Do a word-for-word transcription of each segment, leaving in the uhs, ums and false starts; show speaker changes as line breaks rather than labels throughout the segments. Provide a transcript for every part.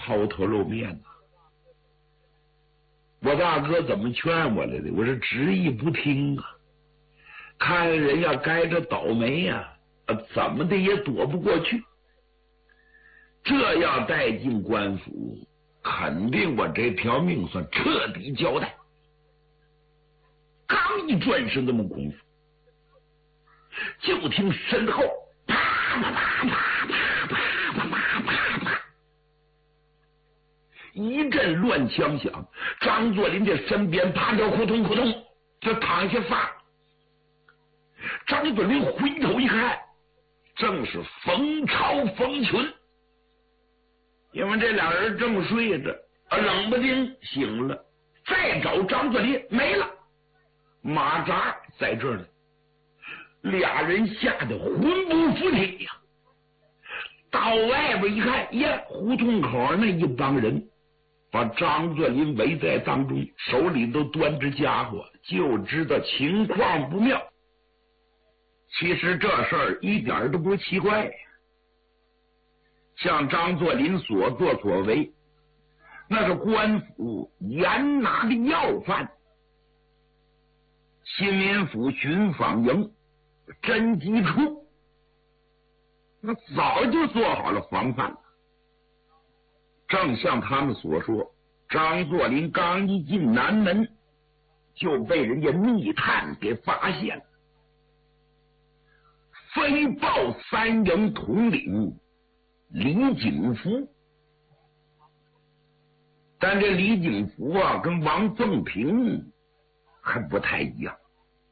抛头露面呐。我大哥怎么劝我来的？我是执意不听啊！看人家该着倒霉呀、啊，怎么的也躲不过去。这要带进官府，肯定我这条命算彻底交代。刚一转身那么功夫，就听身后啪啪啪啪啪啪啪啪啪啪一阵乱枪响，张作霖这身边啪着扑通扑通就躺下发。张作霖回头一看，正是冯超、冯群。因为这俩人正睡着，冷不丁醒了，再找张作霖没了，马扎在这儿呢。俩人吓得魂不附体呀！到外边一看，呀，胡同口那一帮人把张作霖围在当中，手里都端着家伙，就知道情况不妙。其实这事儿一点都不奇怪，像张作霖所作所为，那是官府严拿的要犯。新民府巡访营侦缉处那早就做好了防范了。正像他们所说，张作霖刚一进南门就被人家密探给发现了，飞报三营统领李景福。但这李景福啊，跟王凤平还不太一样。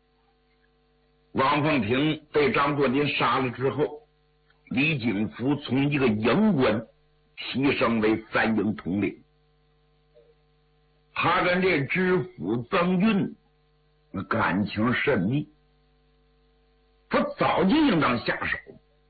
王凤平被张作霖杀了之后，李景福从一个营官提升为三营统领。他跟这知府曾运感情甚密，他早就应当下手，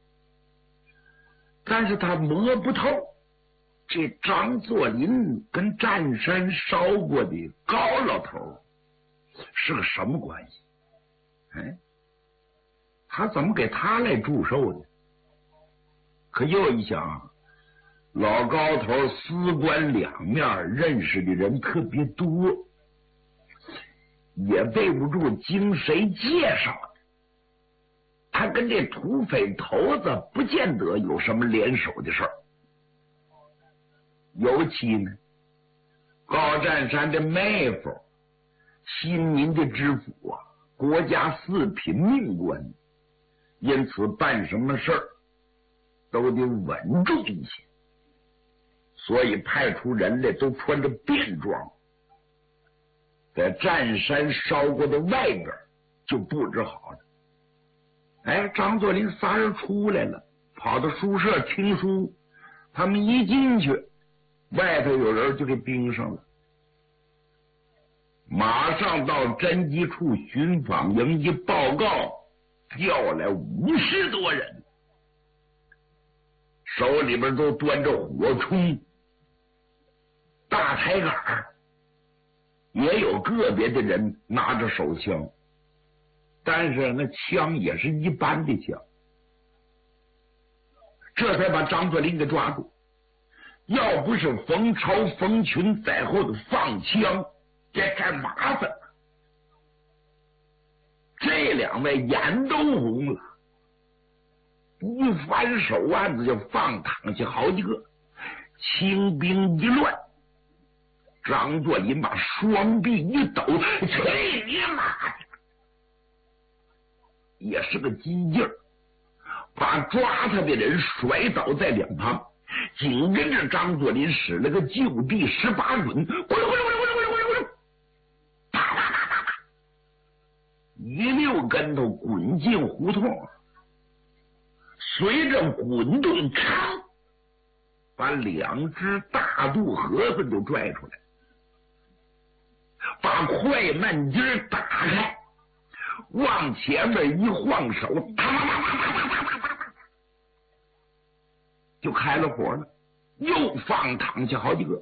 但是他摸不透这张作霖跟占山烧过的高老头是个什么关系？哎，他怎么给他来祝寿呢？可又一想，老高头司官两面，认识的人特别多，也背不住经谁介绍。他跟这土匪头子不见得有什么联手的事儿。尤其呢，高占山的妹夫，新民的知府啊，国家四品命官，因此办什么事儿都得稳重一些，所以派出人来都穿着便装，在占山烧过的外边就布置好了。哎，张作霖仨人出来了，跑到书社听书，他们一进去，外头有人就给盯上了，马上到侦缉处巡访营一报告，调来五十多人，手里边都端着火铳、大抬杆，也有个别的人拿着手枪，但是那枪也是一般的枪。这才把张作霖给抓住。要不是冯超、冯群在后头放枪，这太麻烦了。这两位眼都红了，一翻手腕子就放躺下好几个。清兵一乱，张作霖把双臂一抖，去你妈的！也是个激劲儿，把抓他的人甩倒在两旁。紧跟着张作霖使了个就地十八滚，咕噜咕噜咕噜咕噜咕噜咕噜，啪啪啪啪啪，一溜跟头滚进胡同。随着滚动，嘡，把两只大肚盒子就拽出来，把快慢筋打开，往前面一晃手，啪啪啪啪啪啪啪啪啪啪，就开了火了，又放躺下好几个。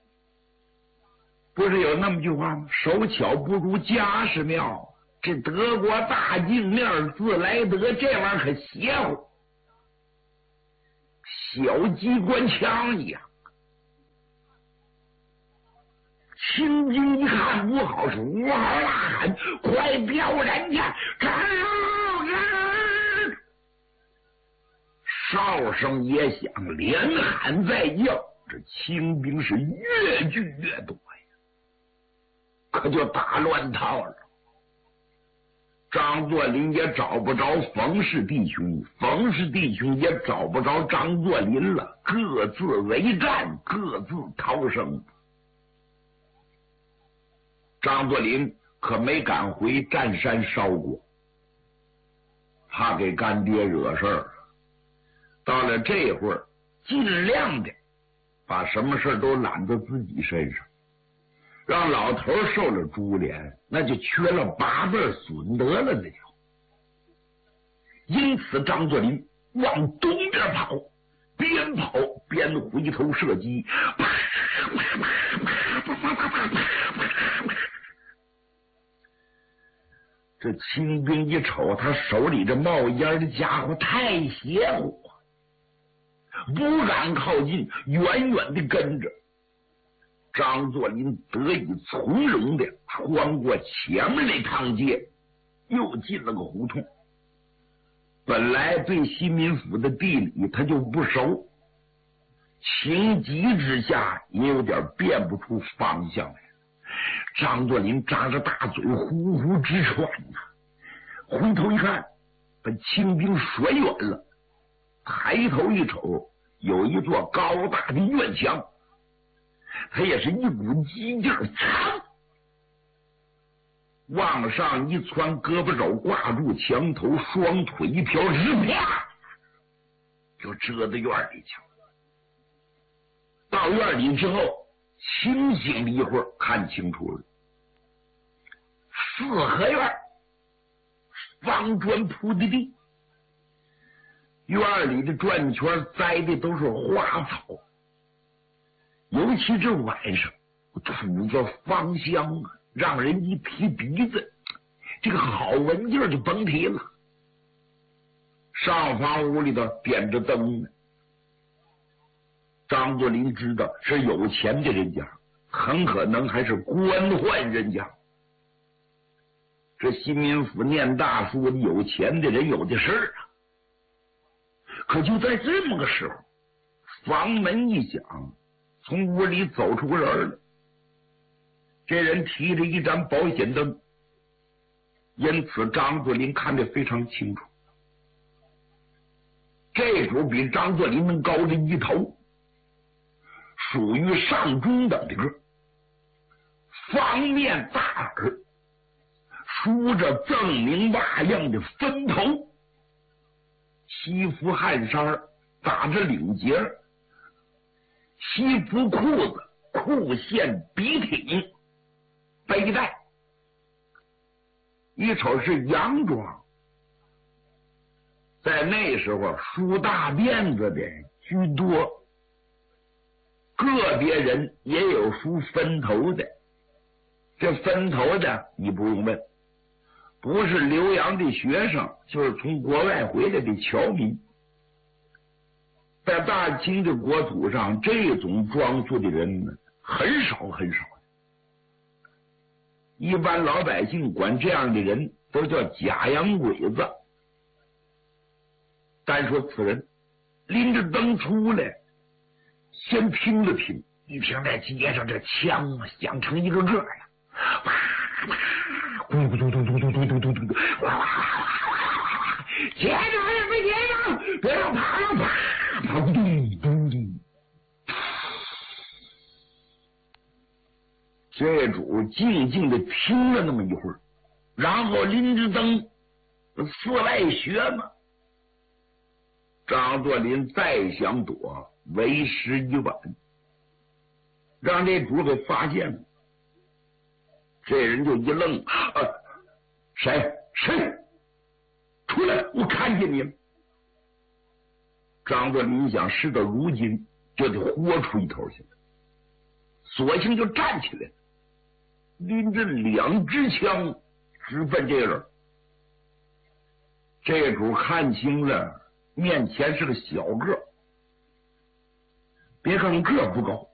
不是有那么句话吗？手巧不如家事妙。这德国大镜面自来得，这玩意儿可邪乎，小机关枪一样。 秦兵一看不好，是呜嚎大喊：“快镖人家！战喽！战！”哨声也响，连喊再叫，这清兵是越聚越多呀，可就打乱套了。张作霖也找不着冯氏弟兄，冯氏弟兄也找不着张作霖了，各自为战，各自逃生。张作霖可没敢回占山烧锅，怕给干爹惹事儿。到了这会儿，尽量的把什么事都揽到自己身上，让老头受了株连，那就缺了八辈损德了，那就。因此，张作霖往东边跑，边跑边回头射击，啪啪啪啪啪啪啪啪啪。这清兵一瞅，他手里这冒烟的家伙太邪乎，不敢靠近，远远的跟着。张作霖得以从容的穿过前面那趟街，又进了个胡同。本来对西民府的地理他就不熟，情急之下也有点辨不出方向来。张作霖张着大嘴呼呼直喘呐、啊，回头一看，把清兵甩远了，抬头一瞅，有一座高大的院墙，他也是一股激劲儿，噌，往上一窜，胳膊肘挂住墙头，双腿一飘，直啪就遮到院里去了。到院里之后，清醒了一会儿，看清楚了，四合院，方砖铺的地，院里的转圈栽的都是花草，尤其这晚上，土子芳香啊，让人一提鼻子，这个好闻劲儿就甭提了。上房屋里头点着灯呢，张作霖知道是有钱的人家，很可能还是官宦人家。这新民府念大书的有钱的人有的是啊。可就在这么个时候，房门一响，从屋里走出个人来。这人提着一盏保险灯，因此张作霖看得非常清楚。这主比张作霖能高着一头，属于上中等的个，方面大耳，梳着锃明瓦样的分头，西服汗衫打着领结，西服裤子裤线笔挺，背带一瞅是洋装。在那时候梳大辫子的居多，个别人也有梳分头的。这分头的你不用问，不是留洋的学生，就是从国外回来的侨民。在大清的国土上，这种装束的人呢，很少很少。一般老百姓管这样的人都叫假洋鬼子。单说此人拎着灯出来，先听了听，一听在街上这枪啊响成一个个的，啪啪，咕咕嘟嘟嘟嘟嘟嘟嘟嘟，哇哇哇哇哇！接着也没接着，别让跑了，啪啪嘟嘟嘟。这主静静的听了那么一会儿，然后拎着灯四外学嘛。张作霖再想躲，为时已晚，让这主给发现了。这人就一愣，啊，谁谁出来，我看见你了。张作霖想事到如今就得豁出一头去了，索性就站起来，拎着两支枪直奔这人。这主看清了，面前是个小个，别看个不高，